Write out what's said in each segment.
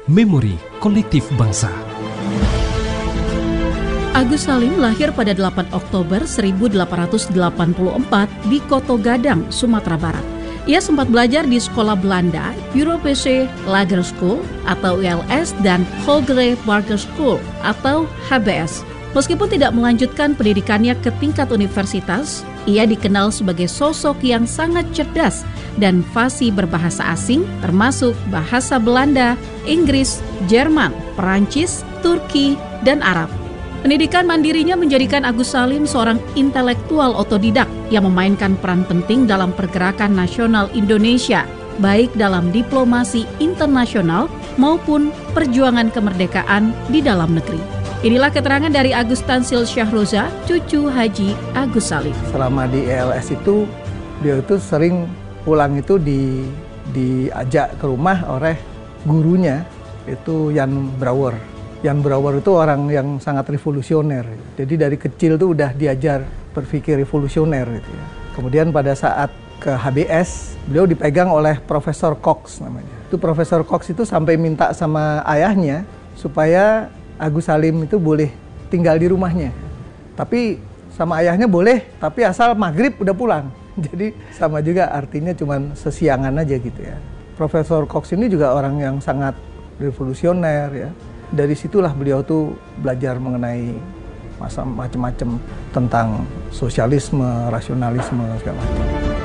memori kolektif bangsa. Agus Salim lahir pada 8 Oktober 1884 di Koto Gadang, Sumatera Barat. Ia sempat belajar di sekolah Belanda, Europese Lager School atau ULS dan Hogere Barger School atau HBS. Meskipun tidak melanjutkan pendidikannya ke tingkat universitas, ia dikenal sebagai sosok yang sangat cerdas dan fasih berbahasa asing termasuk bahasa Belanda, Inggris, Jerman, Perancis, Turki, dan Arab. Pendidikan mandirinya menjadikan Agus Salim seorang intelektual otodidak yang memainkan peran penting dalam pergerakan nasional Indonesia, baik dalam diplomasi internasional maupun perjuangan kemerdekaan di dalam negeri. Inilah keterangan dari Agus Tansil Syahroza, cucu Haji Agus Salim. Selama di ELS itu, dia itu sering pulang itu diajak ke rumah oleh gurunya, itu Jan Brouwer. Jan Brouwer itu orang yang sangat revolusioner. Jadi dari kecil tuh udah diajar berpikir revolusioner gitu ya. Kemudian pada saat ke HBS, beliau dipegang oleh Profesor Cox namanya. Itu Profesor Cox itu sampai minta sama ayahnya supaya Agus Salim itu boleh tinggal di rumahnya. Tapi sama ayahnya boleh, tapi asal maghrib udah pulang. Jadi sama juga artinya cuman sesiangan aja gitu ya. Profesor Cox ini juga orang yang sangat revolusioner ya. Dari situlah beliau tuh belajar mengenai macam-macam tentang sosialisme, rasionalisme segala macam.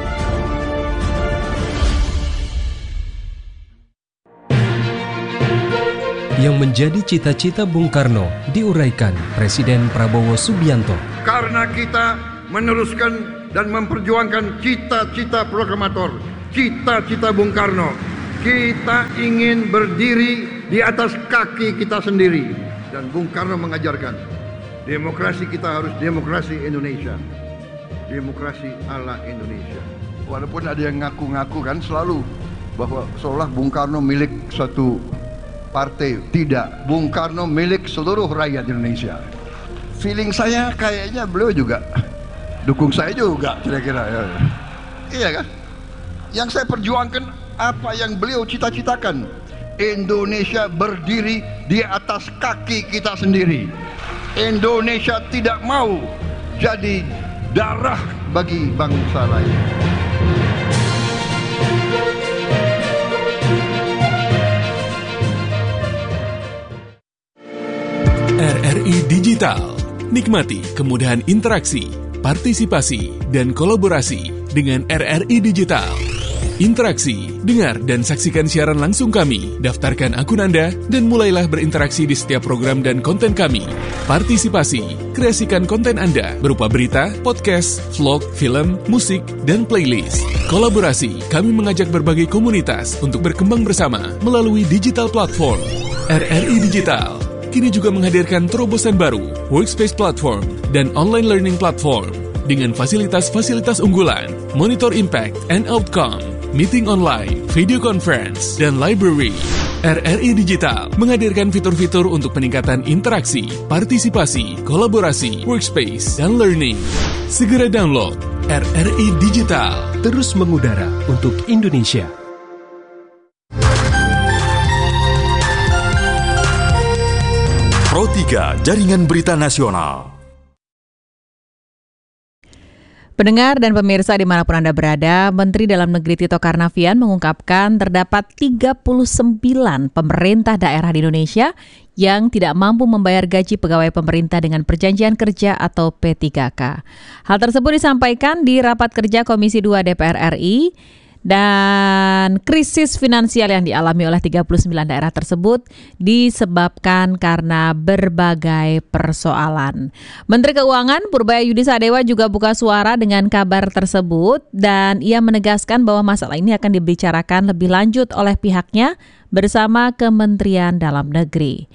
Yang menjadi cita-cita Bung Karno diuraikan Presiden Prabowo Subianto. Karena kita meneruskan dan memperjuangkan cita-cita proklamator, cita-cita Bung Karno. Kita ingin berdiri di atas kaki kita sendiri. Dan Bung Karno mengajarkan, demokrasi kita harus demokrasi Indonesia. Demokrasi ala Indonesia. Walaupun ada yang ngaku-ngaku kan selalu bahwa seolah Bung Karno milik suatu partai. Tidak, Bung Karno milik seluruh rakyat Indonesia. Feeling saya kayaknya beliau juga dukung saya juga kira-kira ya. Iya kan? Yang saya perjuangkan apa yang beliau cita-citakan. Indonesia berdiri di atas kaki kita sendiri. Indonesia tidak mau jadi darah bagi bangsa lain. RRI Digital. Nikmati kemudahan interaksi, partisipasi, dan kolaborasi dengan RRI Digital. Interaksi, dengar dan saksikan siaran langsung kami, daftarkan akun Anda, dan mulailah berinteraksi di setiap program dan konten kami. Partisipasi, kreasikan konten Anda berupa berita, podcast, vlog, film, musik, dan playlist. Kolaborasi, kami mengajak berbagai komunitas untuk berkembang bersama melalui digital platform. RRI Digital kini juga menghadirkan terobosan baru, workspace platform, dan online learning platform dengan fasilitas-fasilitas unggulan, monitor impact and outcome, meeting online, video conference, dan library. RRI Digital menghadirkan fitur-fitur untuk peningkatan interaksi, partisipasi, kolaborasi, workspace, dan learning. Segera download RRI Digital. Terus mengudara untuk Indonesia. Pro 3 Jaringan Berita Nasional. Pendengar dan pemirsa dimanapun Anda berada, Menteri Dalam Negeri Tito Karnavian mengungkapkan terdapat 39 pemerintah daerah di Indonesia yang tidak mampu membayar gaji pegawai pemerintah dengan perjanjian kerja atau P3K. Hal tersebut disampaikan di rapat kerja Komisi 2 DPR RI. Dan krisis finansial yang dialami oleh 39 daerah tersebut disebabkan karena berbagai persoalan. Menteri Keuangan Purbaya Yudi Sadewa juga buka suara dengan kabar tersebut dan ia menegaskan bahwa masalah ini akan dibicarakan lebih lanjut oleh pihaknya bersama Kementerian Dalam Negeri.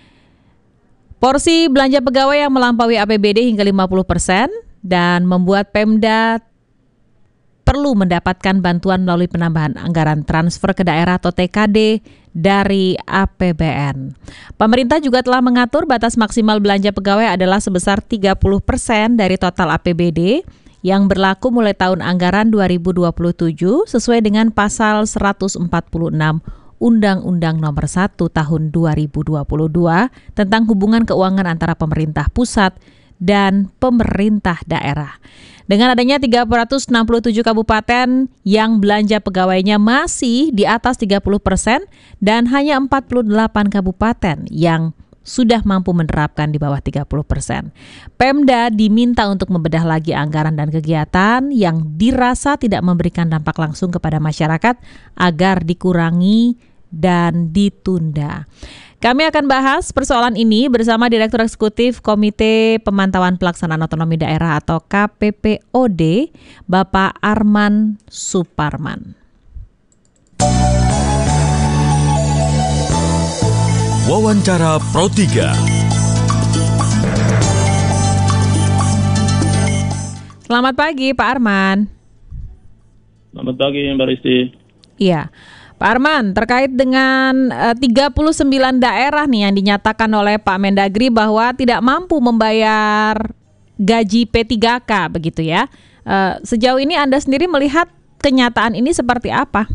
Porsi belanja pegawai yang melampaui APBD hingga 50% dan membuat Pemda perlu mendapatkan bantuan melalui penambahan anggaran transfer ke daerah atau TKD dari APBN. Pemerintah juga telah mengatur batas maksimal belanja pegawai adalah sebesar 30% dari total APBD yang berlaku mulai tahun anggaran 2027 sesuai dengan pasal 146 Undang-Undang Nomor 1 Tahun 2022 tentang hubungan keuangan antara pemerintah pusat dan pemerintah daerah. Dengan adanya 367 kabupaten yang belanja pegawainya masih di atas 30% dan hanya 48 kabupaten yang sudah mampu menerapkan di bawah 30%. Pemda diminta untuk membedah lagi anggaran dan kegiatan yang dirasa tidak memberikan dampak langsung kepada masyarakat agar dikurangi dan ditunda. Kami akan bahas persoalan ini bersama Direktur Eksekutif Komite Pemantauan Pelaksanaan Otonomi Daerah atau KPPOD, Bapak Arman Suparman. Wawancara Pro 3. Selamat pagi Pak Arman. Selamat pagi Mbak Risti. Iya. Pak Arman, terkait dengan 39 daerah nih yang dinyatakan oleh Pak Mendagri bahwa tidak mampu membayar gaji P3K begitu ya. Sejauh ini Anda sendiri melihat kenyataan ini seperti apa?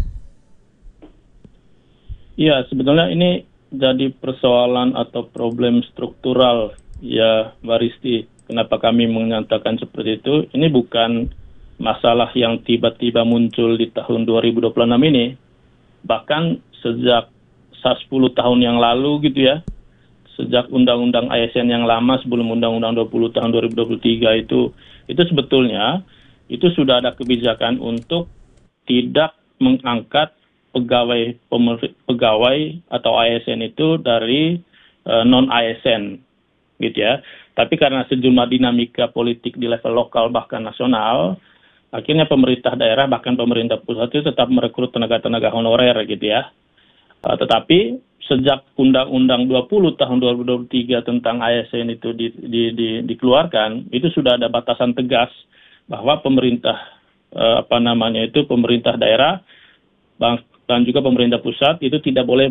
Iya, sebetulnya ini jadi persoalan atau problem struktural ya Mbak Risti. Kenapa kami menyatakan seperti itu? Ini bukan masalah yang tiba-tiba muncul di tahun 2026 ini. Bahkan sejak 10 tahun yang lalu gitu ya, sejak Undang-Undang ASN yang lama sebelum Undang-Undang 20 tahun 2023 itu sebetulnya itu sudah ada kebijakan untuk tidak mengangkat pegawai atau ASN itu dari non ASN gitu ya. Tapi karena sejumlah dinamika politik di level lokal bahkan nasional, akhirnya pemerintah daerah bahkan pemerintah pusat itu tetap merekrut tenaga-tenaga honorer gitu ya. Tetapi sejak Undang-Undang 20 tahun 2023 tentang ASN itu dikeluarkan, itu sudah ada batasan tegas bahwa pemerintah pemerintah daerah dan juga pemerintah pusat itu tidak boleh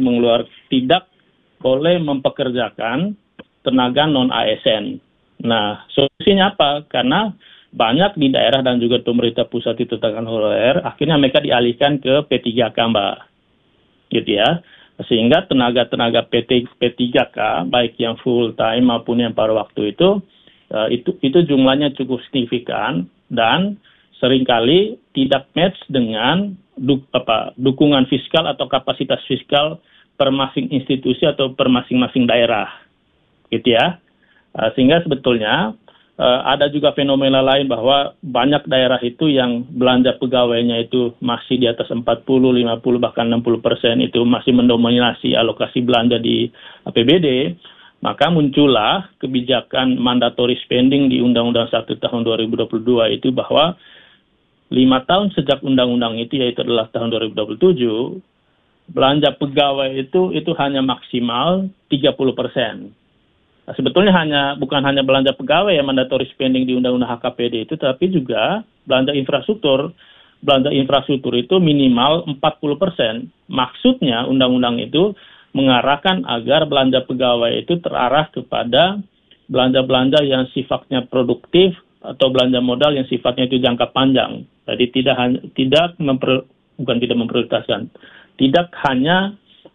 mempekerjakan tenaga non ASN. Nah, solusinya apa? Karena banyak di daerah dan juga pemerintah pusat itu tenaga honorer, akhirnya mereka dialihkan ke P3K, Mbak. Gitu ya. Sehingga tenaga-tenaga P3K, baik yang full time maupun yang paruh waktu itu jumlahnya cukup signifikan dan seringkali tidak match dengan dukungan fiskal atau kapasitas fiskal per masing institusi atau per masing-masing daerah. Gitu ya. Sehingga sebetulnya ada juga fenomena lain bahwa banyak daerah itu yang belanja pegawainya itu masih di atas 40, 50, bahkan 60% itu masih mendominasi alokasi belanja di APBD, maka muncullah kebijakan mandatory spending di Undang-Undang 1 tahun 2022 itu bahwa 5 tahun sejak undang-undang itu, yaitu adalah tahun 2027, belanja pegawai itu hanya maksimal 30%. Sebetulnya bukan hanya belanja pegawai yang mandatory spending di Undang-Undang HKPD itu, tapi juga belanja infrastruktur. Belanja infrastruktur itu minimal 40%. Maksudnya undang-undang itu mengarahkan agar belanja pegawai itu terarah kepada belanja-belanja yang sifatnya produktif atau belanja modal yang sifatnya itu jangka panjang. Jadi tidak memprioritaskan. Tidak hanya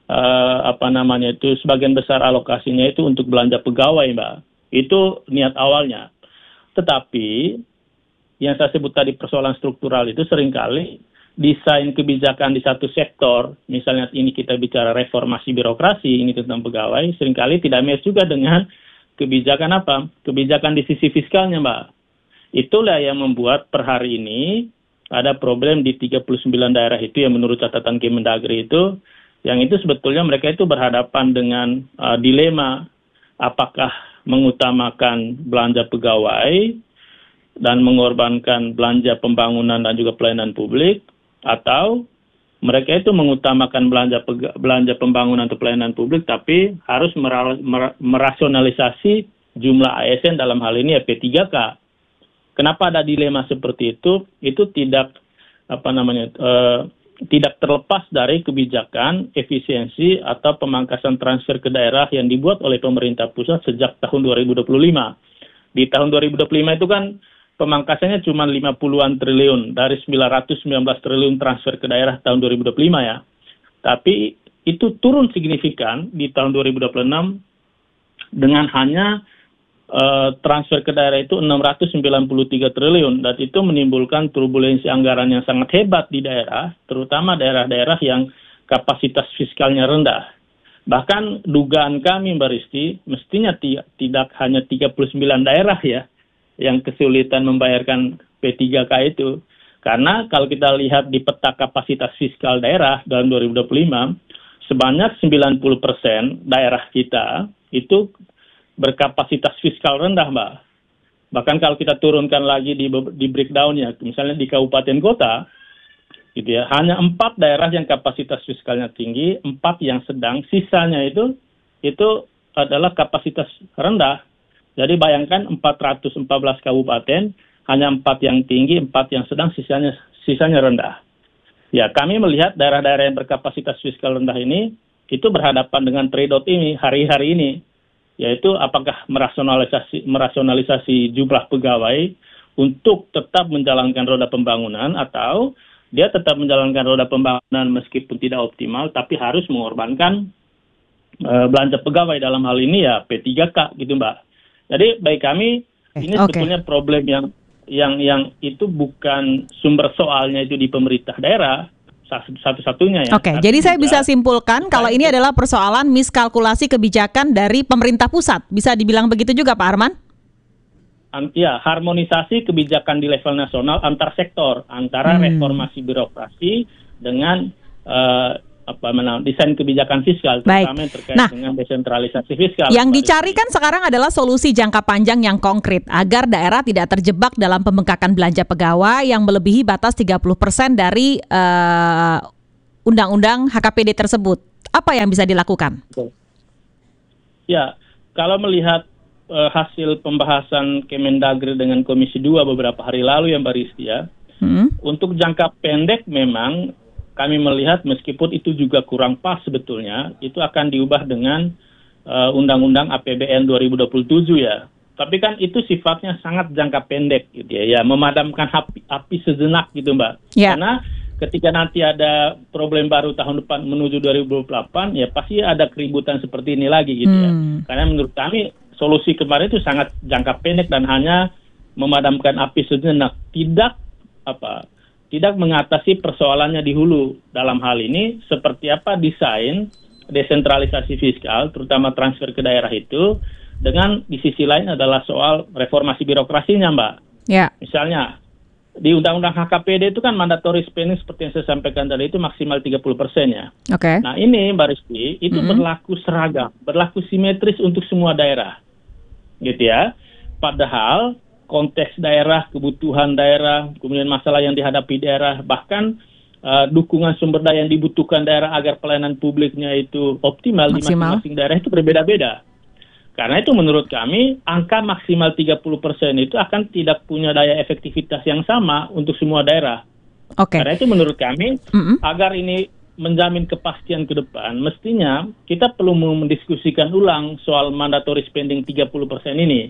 sebagian besar alokasinya itu untuk belanja pegawai, Mbak. Itu niat awalnya. Tetapi yang saya sebut tadi persoalan struktural itu seringkali desain kebijakan di satu sektor, misalnya ini kita bicara reformasi birokrasi, ini tentang pegawai, seringkali tidak match juga dengan kebijakan kebijakan di sisi fiskalnya, Mbak. Itulah yang membuat per hari ini ada problem di 39 daerah itu yang menurut catatan Kemendagri itu, yang itu sebetulnya mereka itu berhadapan dengan dilema apakah mengutamakan belanja pegawai dan mengorbankan belanja pembangunan dan juga pelayanan publik, atau mereka itu mengutamakan belanja pembangunan atau pelayanan publik tapi harus merasionalisasi jumlah ASN dalam hal ini ya P3K. Kenapa ada dilema seperti itu? Itu tidak tidak terlepas dari kebijakan efisiensi atau pemangkasan transfer ke daerah yang dibuat oleh pemerintah pusat sejak tahun 2025. Di tahun 2025 itu kan pemangkasannya cuma 50-an triliun dari 919 triliun transfer ke daerah tahun 2025 ya. Tapi itu turun signifikan di tahun 2026 dengan hanya transfer ke daerah itu 693 triliun, dan itu menimbulkan turbulensi anggaran yang sangat hebat di daerah, terutama daerah-daerah yang kapasitas fiskalnya rendah. Bahkan dugaan kami, Mbak Risti, mestinya tidak hanya 39 daerah ya yang kesulitan membayarkan P3K itu. Karena kalau kita lihat di peta kapasitas fiskal daerah dalam 2025, sebanyak 90% daerah kita itu berkapasitas fiskal rendah, Mbak. Bahkan kalau kita turunkan lagi di breakdown-nya, misalnya di kabupaten kota, gitu ya, hanya 4 daerah yang kapasitas fiskalnya tinggi, 4 yang sedang, sisanya itu adalah kapasitas rendah. Jadi bayangkan 414 kabupaten, hanya 4 yang tinggi, 4 yang sedang, sisanya rendah. Ya, kami melihat daerah-daerah yang berkapasitas fiskal rendah ini itu berhadapan dengan trade-off ini hari-hari ini, yaitu apakah merasionalisasi jumlah pegawai untuk tetap menjalankan roda pembangunan, atau dia tetap menjalankan roda pembangunan meskipun tidak optimal, tapi harus mengorbankan belanja pegawai, dalam hal ini ya P3K gitu, Mbak. Jadi bagi kami ini sebetulnya problem yang itu bukan sumber soalnya itu di pemerintah daerah satu-satunya ya. Oke, jadi saya bisa simpulkan kalau ini adalah persoalan miskalkulasi kebijakan dari pemerintah pusat. Bisa dibilang begitu juga, Pak Arman? Ya, harmonisasi kebijakan di level nasional antar sektor, antara reformasi birokrasi dengan desain kebijakan fiskal, terutama yang terkait dengan desentralisasi fiskal. Yang dicari kan sekarang adalah solusi jangka panjang yang konkret agar daerah tidak terjebak dalam pembengkakan belanja pegawai yang melebihi batas 30% dari undang-undang HKPD tersebut. Apa yang bisa dilakukan? Ya, kalau melihat hasil pembahasan Kemendagri dengan Komisi 2 beberapa hari lalu ya, Mbak Risti ya, untuk jangka pendek memang kami melihat meskipun itu juga kurang pas sebetulnya, itu akan diubah dengan Undang-Undang APBN 2027 ya. Tapi kan itu sifatnya sangat jangka pendek gitu ya, memadamkan api sejenak gitu, Mbak. Yeah. Karena ketika nanti ada problem baru tahun depan menuju 2028, ya pasti ada keributan seperti ini lagi gitu ya. Karena menurut kami solusi kemarin itu sangat jangka pendek dan hanya memadamkan api sejenak, tidak mengatasi persoalannya di hulu. Dalam hal ini seperti apa desain desentralisasi fiskal, terutama transfer ke daerah itu, dengan di sisi lain adalah soal reformasi birokrasinya, Mbak. Ya. Misalnya di Undang-Undang HKPD itu kan mandatory spending seperti yang saya sampaikan tadi itu maksimal 30% ya. Oke. Nah ini, Mbak Rizky, itu berlaku seragam, berlaku simetris untuk semua daerah, gitu ya. Padahal konteks daerah, kebutuhan daerah, kemudian masalah yang dihadapi daerah, bahkan dukungan sumber daya yang dibutuhkan daerah agar pelayanan publiknya itu optimal di masing-masing daerah itu berbeda-beda. Karena itu menurut kami angka maksimal 30% itu akan tidak punya daya efektivitas yang sama untuk semua daerah. Karena itu menurut kami agar ini menjamin kepastian ke depan, mestinya kita perlu mendiskusikan ulang soal mandatory spending 30% ini.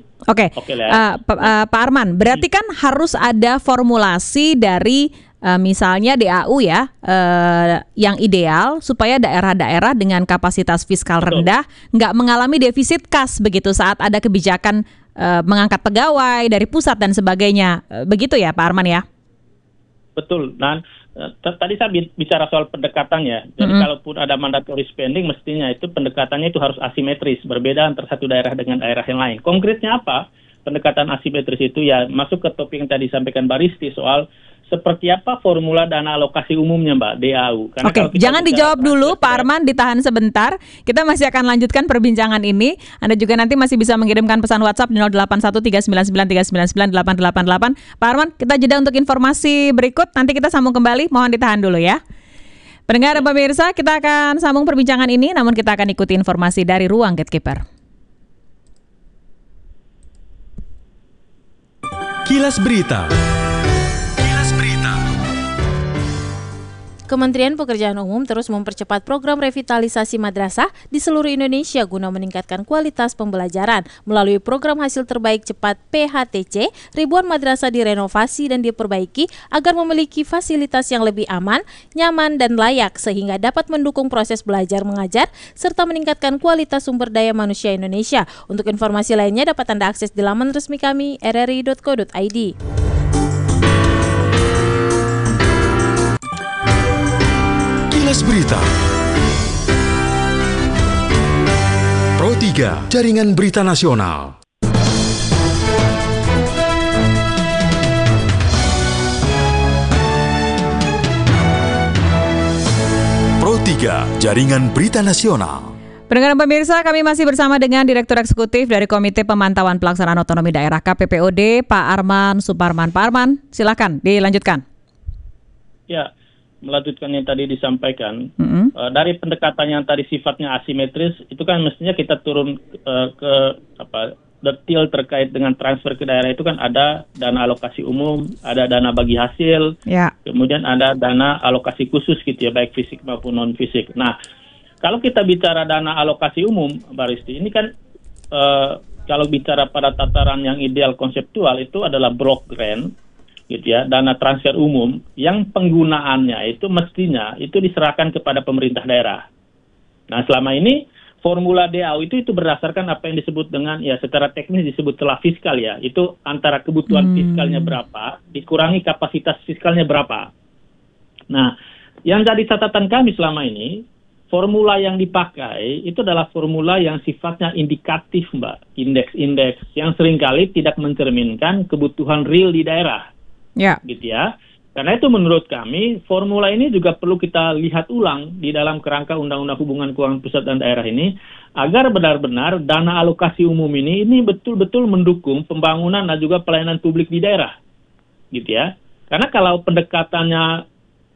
Pak Arman, berarti kan harus ada formulasi dari misalnya DAU ya, yang ideal supaya daerah-daerah dengan kapasitas fiskal rendah nggak mengalami defisit kas begitu saat ada kebijakan mengangkat pegawai dari pusat dan sebagainya. Begitu ya Pak Arman ya? Betul. Dan tadi saya bicara soal pendekatannya. Jadi kalaupun ada mandatory spending, mestinya itu pendekatannya itu harus asimetris, berbeda antara satu daerah dengan daerah yang lain. Konkretnya apa? Pendekatan asimetris itu ya masuk ke topik yang tadi disampaikan Mbak Risti soal seperti apa formula dana alokasi umumnya, Mbak, DAU. Jangan dijawab dulu, Pak Arman, ditahan sebentar. Kita masih akan lanjutkan perbincangan ini. Anda juga nanti masih bisa mengirimkan pesan WhatsApp di 081399399888. Pak Arman, kita jeda untuk informasi berikut. Nanti kita sambung kembali. Mohon ditahan dulu ya. Pendengar dan pemirsa, kita akan sambung perbincangan ini, namun kita akan ikuti informasi dari Ruang Gatekeeper. Kilas Berita. Kementerian Pekerjaan Umum terus mempercepat program revitalisasi madrasah di seluruh Indonesia guna meningkatkan kualitas pembelajaran. Melalui program hasil terbaik cepat PHTC, ribuan madrasah direnovasi dan diperbaiki agar memiliki fasilitas yang lebih aman, nyaman, dan layak sehingga dapat mendukung proses belajar mengajar serta meningkatkan kualitas sumber daya manusia Indonesia. Untuk informasi lainnya dapat Anda akses di laman resmi kami rri.co.id. Kilas Berita. Pro 3, Jaringan Berita Nasional. Pro 3, Jaringan Berita Nasional. Pendengar dan pemirsa, kami masih bersama dengan Direktur Eksekutif dari Komite Pemantauan Pelaksanaan Otonomi Daerah KPPOD, Pak Arman Suparman. Pak Arman, silakan dilanjutkan. Ya, melanjutkan yang tadi disampaikan, dari pendekatan yang tadi sifatnya asimetris, itu kan mestinya kita turun ke detail terkait dengan transfer ke daerah. Itu kan ada dana alokasi umum, ada dana bagi hasil, kemudian ada dana alokasi khusus gitu ya, baik fisik maupun non fisik. Nah, kalau kita bicara dana alokasi umum, Mbak Risti, ini kan kalau bicara pada tataran yang ideal konseptual itu adalah block grant, gitu ya, dana transfer umum yang penggunaannya itu mestinya itu diserahkan kepada pemerintah daerah. Nah, selama ini formula DAU itu berdasarkan apa yang disebut dengan ya secara teknis disebut celah fiskal ya, itu antara kebutuhan fiskalnya berapa dikurangi kapasitas fiskalnya berapa. Nah, yang jadi catatan kami selama ini formula yang dipakai itu adalah formula yang sifatnya indikatif, Mbak, indeks-indeks yang seringkali tidak mencerminkan kebutuhan real di daerah. Gitu ya. Karena itu menurut kami formula ini juga perlu kita lihat ulang di dalam kerangka Undang-Undang Hubungan Keuangan Pusat dan Daerah ini agar benar-benar dana alokasi umum ini betul-betul mendukung pembangunan dan juga pelayanan publik di daerah. Gitu ya. Karena kalau pendekatannya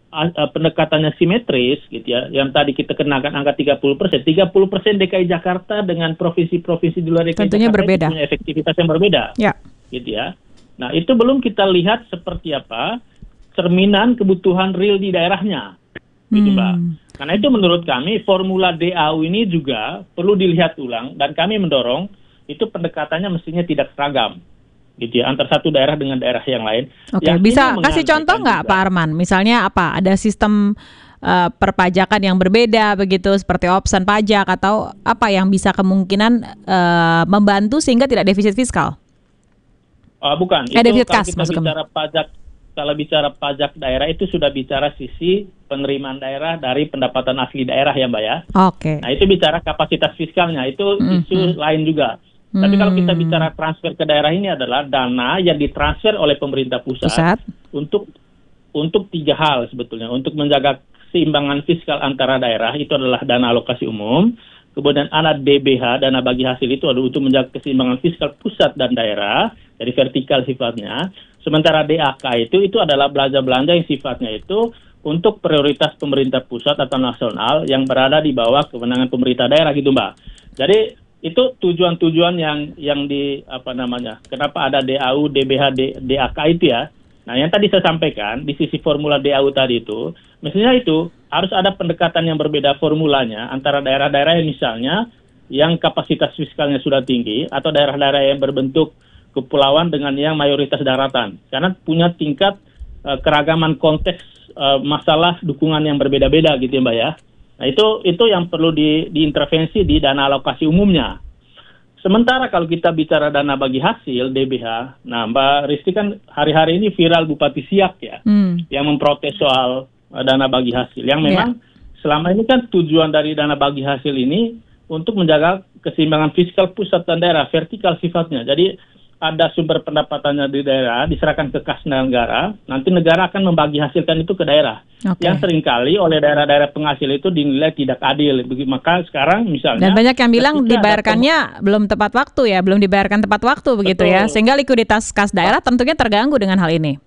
simetris gitu ya, yang tadi kita kenakan angka 30% DKI Jakarta dengan provinsi-provinsi di luar DKI tentunya Jakarta berbeda. Itu punya efektivitas yang berbeda. Gitu ya. Nah, itu belum kita lihat seperti apa cerminan kebutuhan real di daerahnya, gitu Mbak. Karena itu menurut kami formula DAU ini juga perlu dilihat ulang dan kami mendorong itu pendekatannya mestinya tidak seragam, gitu ya, antara satu daerah dengan daerah yang lain. Oke, bisa kasih contoh nggak Pak Arman? Misalnya apa? Ada sistem perpajakan yang berbeda begitu seperti opsi pajak atau apa yang bisa kemungkinan membantu sehingga tidak defisit fiskal? Bukan, itu kalau kita bicara pajak, kalau bicara pajak daerah itu sudah bicara sisi penerimaan daerah dari pendapatan asli daerah ya Mbak ya. Nah itu bicara kapasitas fiskalnya, itu isu lain juga. Tapi kalau kita bicara transfer ke daerah ini adalah dana yang ditransfer oleh pemerintah pusat. Untuk tiga hal sebetulnya. Untuk menjaga keseimbangan fiskal antara daerah itu adalah dana alokasi umum. Kemudian ada DBH, dana bagi hasil itu adalah untuk menjaga keseimbangan fiskal pusat dan daerah, jadi vertikal sifatnya. Sementara DAK itu adalah belanja-belanja yang sifatnya itu untuk prioritas pemerintah pusat atau nasional yang berada di bawah kewenangan pemerintah daerah gitu Mbak. Jadi itu tujuan-tujuan yang kenapa ada DAU, DBH, DAK itu ya. Nah, yang tadi saya sampaikan di sisi formula DAU tadi itu, mestinya itu harus ada pendekatan yang berbeda formulanya antara daerah-daerah yang misalnya yang kapasitas fiskalnya sudah tinggi atau daerah-daerah yang berbentuk kepulauan dengan yang mayoritas daratan. Karena punya tingkat keragaman konteks masalah dukungan yang berbeda-beda gitu ya Mbak ya. Nah, itu yang perlu diintervensi di dana alokasi umumnya. Sementara kalau kita bicara dana bagi hasil DBH, nah Mbak Risti kan hari-hari ini viral Bupati Siak ya, yang memprotes soal dana bagi hasil, yang memang selama ini kan tujuan dari dana bagi hasil ini untuk menjaga keseimbangan fiskal pusat dan daerah, vertikal sifatnya. Jadi ada sumber pendapatannya di daerah, diserahkan ke kas negara, nanti negara akan membagi hasilkan itu ke daerah. Yang seringkali oleh daerah-daerah penghasil itu dinilai tidak adil. Maka sekarang misalnya... Dan banyak yang bilang dibayarkannya belum tepat waktu ya, belum dibayarkan tepat waktu begitu ya, sehingga likuiditas kas daerah tentunya terganggu dengan hal ini.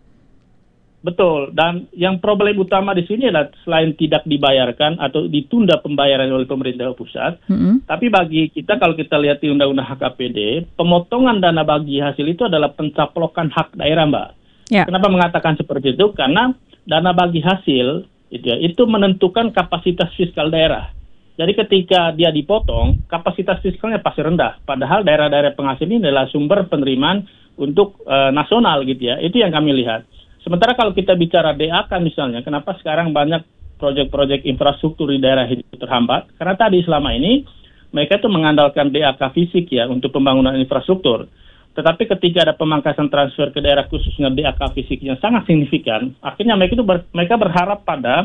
Betul, dan yang problem utama di sini adalah selain tidak dibayarkan atau ditunda pembayaran oleh pemerintah pusat, tapi bagi kita kalau kita lihat di Undang-Undang HKPD, pemotongan dana bagi hasil itu adalah pencaplokan hak daerah, Mbak. Kenapa mengatakan seperti itu? Karena dana bagi hasil itu menentukan kapasitas fiskal daerah. Jadi ketika dia dipotong, kapasitas fiskalnya pasti rendah. Padahal daerah-daerah penghasil ini adalah sumber penerimaan untuk nasional gitu ya. Itu yang kami lihat. Sementara kalau kita bicara DAK misalnya, kenapa sekarang banyak proyek-proyek infrastruktur di daerah itu terhambat? Karena tadi selama ini mereka itu mengandalkan DAK fisik ya untuk pembangunan infrastruktur. Tetapi ketika ada pemangkasan transfer ke daerah khususnya DAK fisik yang sangat signifikan, akhirnya mereka berharap pada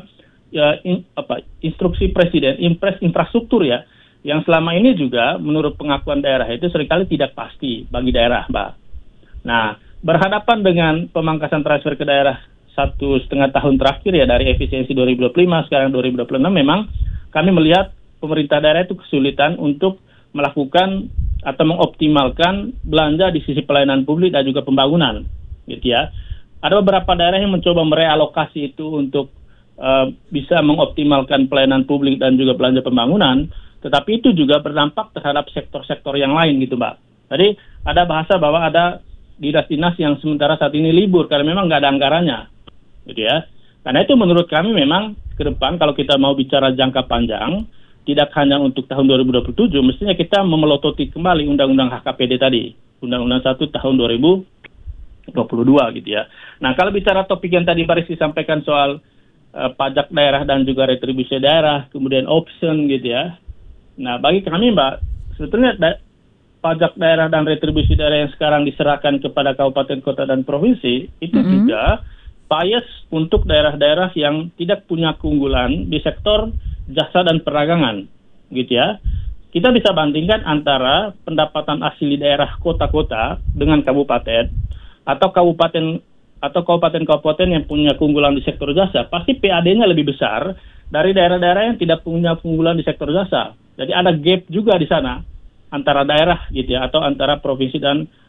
instruksi presiden, impres infrastruktur ya, yang selama ini juga menurut pengakuan daerah itu seringkali tidak pasti bagi daerah, Mbak. Nah, berhadapan dengan pemangkasan transfer ke daerah 1,5 tahun terakhir ya, dari efisiensi 2025 sekarang 2026, memang kami melihat pemerintah daerah itu kesulitan untuk melakukan atau mengoptimalkan belanja di sisi pelayanan publik dan juga pembangunan, gitu ya. Ada beberapa daerah yang mencoba merealokasi itu untuk bisa mengoptimalkan pelayanan publik dan juga belanja pembangunan, tetapi itu juga berdampak terhadap sektor-sektor yang lain, gitu, Mbak. Jadi ada bahasa bahwa ada dinas-dinas yang sementara saat ini libur karena memang nggak ada anggarannya, gitu ya. Karena itu menurut kami memang ke depan kalau kita mau bicara jangka panjang, tidak hanya untuk tahun 2027, mestinya kita memelototi kembali Undang-Undang HKPD tadi, Undang-Undang 1 tahun 2022 gitu ya. Nah, kalau bicara topik yang tadi Baris disampaikan soal pajak daerah dan juga retribusi daerah, kemudian option gitu ya. Nah, bagi kami Mbak, sebetulnya pajak daerah dan retribusi daerah yang sekarang diserahkan kepada kabupaten, kota, dan provinsi, itu juga bias untuk daerah-daerah yang tidak punya keunggulan di sektor jasa dan perdagangan, gitu ya. Kita bisa bandingkan antara pendapatan asli daerah kota-kota dengan kabupaten atau kabupaten-kabupaten yang punya keunggulan di sektor jasa, pasti PAD-nya lebih besar dari daerah-daerah yang tidak punya keunggulan di sektor jasa. Jadi ada gap juga di sana antara daerah, gitu ya, atau antara provinsi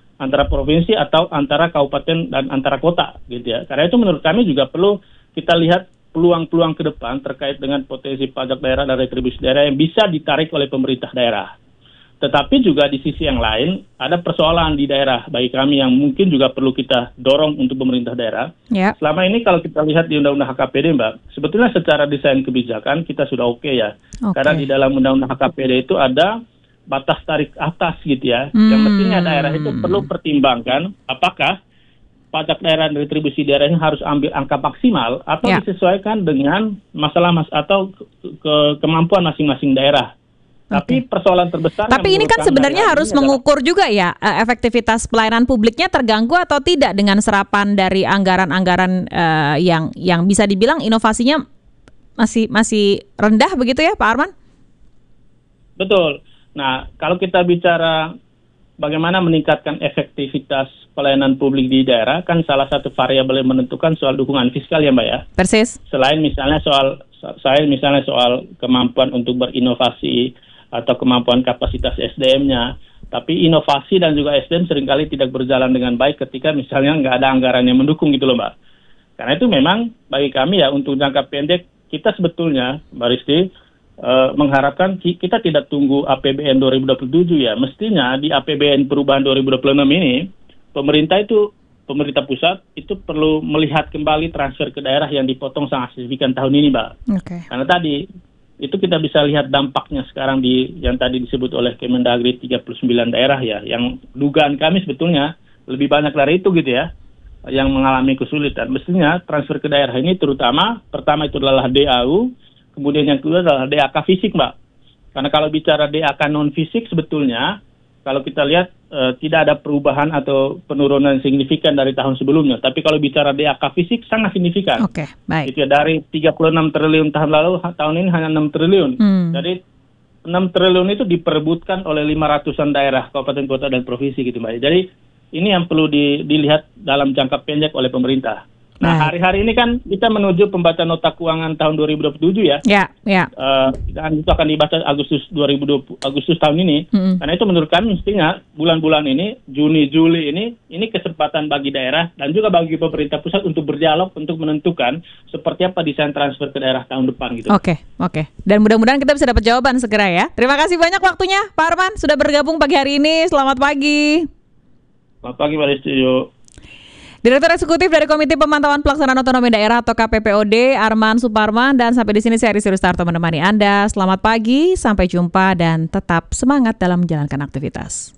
atau antara kabupaten dan antara kota, gitu ya. Karena itu menurut kami juga perlu kita lihat peluang-peluang ke depan terkait dengan potensi pajak daerah dan retribusi daerah yang bisa ditarik oleh pemerintah daerah. Tetapi juga di sisi yang lain, ada persoalan di daerah bagi kami yang mungkin juga perlu kita dorong untuk pemerintah daerah. Yeah. Selama ini kalau kita lihat di Undang-Undang HKPD, Mbak, sebetulnya secara desain kebijakan kita sudah oke ya. Karena di dalam Undang-Undang HKPD itu ada batas tarik atas gitu ya. Yang mestinya daerah itu perlu pertimbangkan apakah pajak daerah dan retribusi daerahnya harus ambil angka maksimal atau disesuaikan dengan atau kemampuan masing-masing daerah. Tapi persoalan terbesar. Tapi ini kan sebenarnya harus mengukur juga ya efektivitas pelayanan publiknya terganggu atau tidak dengan serapan dari anggaran-anggaran yang bisa dibilang inovasinya masih rendah begitu ya, Pak Arman? Betul. Nah, kalau kita bicara bagaimana meningkatkan efektivitas pelayanan publik di daerah, kan salah satu variabel yang menentukan soal dukungan fiskal ya Mbak ya. Persis. Selain misalnya soal kemampuan untuk berinovasi atau kemampuan kapasitas SDM-nya, tapi inovasi dan juga SDM seringkali tidak berjalan dengan baik ketika misalnya nggak ada anggaran yang mendukung gitu loh Mbak. Karena itu memang bagi kami ya untuk jangka pendek kita sebetulnya Mbak Risti mengharapkan kita tidak tunggu APBN 2027 ya. Mestinya di APBN perubahan 2026 ini pemerintah pusat itu perlu melihat kembali transfer ke daerah yang dipotong sangat signifikan tahun ini, Mbak. Okay. Karena tadi itu kita bisa lihat dampaknya sekarang yang tadi disebut oleh Kemendagri 39 daerah ya, yang dugaan kami sebetulnya lebih banyak dari itu gitu ya, yang mengalami kesulitan. Mestinya transfer ke daerah ini pertama itu adalah DAU, kemudian yang kedua adalah DAK fisik, Mbak. Karena kalau bicara DAK non fisik sebetulnya kalau kita lihat tidak ada perubahan atau penurunan signifikan dari tahun sebelumnya. Tapi kalau bicara DAK fisik sangat signifikan. Oke, baik. Itu ya, dari 36 triliun tahun lalu, tahun ini hanya 6 triliun. Jadi 6 triliun itu diperebutkan oleh 500-an daerah, kabupaten, kota, dan provinsi gitu, Mbak. Jadi ini yang perlu dilihat dalam jangka pendek oleh pemerintah. Nah, hari-hari ini kan kita menuju pembacaan nota keuangan tahun 2027 ya. Dan itu akan dibaca Agustus tahun ini. Karena itu menurut kami mestinya bulan-bulan ini, Juni, Juli ini kesempatan bagi daerah dan juga bagi pemerintah pusat untuk berdialog untuk menentukan seperti apa desain transfer ke daerah tahun depan gitu. Oke. Dan mudah-mudahan kita bisa dapat jawaban segera ya. Terima kasih banyak waktunya Pak Arman sudah bergabung pagi hari ini. Selamat pagi. Selamat pagi Pak Studio. Direktur Eksekutif dari Komite Pemantauan Pelaksanaan Otonomi Daerah atau KPPOD, Arman Suparman. Dan sampai di sini saya Risi Rustarto menemani Anda. Selamat pagi, sampai jumpa dan tetap semangat dalam menjalankan aktivitas.